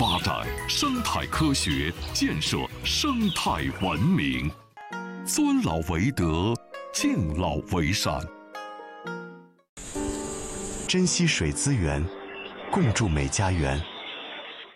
发展生态科学，建设生态文明。尊老为德，敬老为善。 珍惜水资源，共筑美家园。